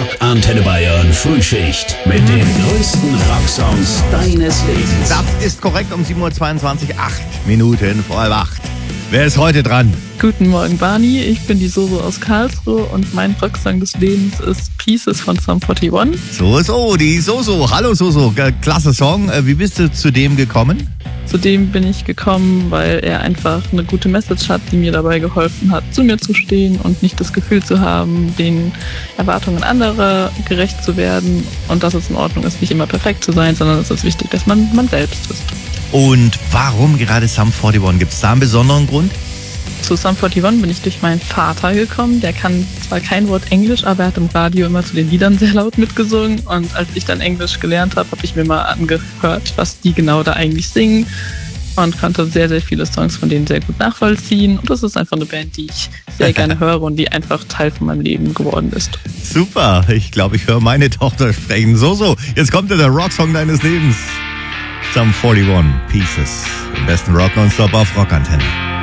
Rock Antenne Bayern Frühschicht mit den größten Rocksongs deines Lebens. Das ist korrekt, um 7.22 Uhr, 8 Minuten vor halb 8. Wer ist heute dran? Guten Morgen, Barney. Ich bin die Soso aus Karlsruhe und mein Rocksong des Lebens ist Pieces von Sum 41. So, die Soso. Hallo Soso, klasse Song. Wie bist du zu dem gekommen? Zu dem bin ich gekommen, weil er einfach eine gute Message hat, die mir dabei geholfen hat, zu mir zu stehen und nicht das Gefühl zu haben, den Erwartungen anderer gerecht zu werden und dass es in Ordnung ist, nicht immer perfekt zu sein, sondern es ist wichtig, dass man selbst ist. Und warum gerade Sum 41? Gibt es da einen besonderen Grund? Zu Sum 41 bin ich durch meinen Vater gekommen. Der kann zwar kein Wort Englisch, aber er hat im Radio immer zu den Liedern sehr laut mitgesungen. Und als ich dann Englisch gelernt habe, habe ich mir mal angehört, was die genau da eigentlich singen. Und konnte sehr, sehr viele Songs von denen sehr gut nachvollziehen. Und das ist einfach eine Band, die ich sehr gerne höre und die einfach Teil von meinem Leben geworden ist. Super, ich glaube, ich höre meine Tochter sprechen. So, jetzt kommt der Rocksong deines Lebens. Sum 41, Pieces. Im besten Rock nonstop auf Rockantenne.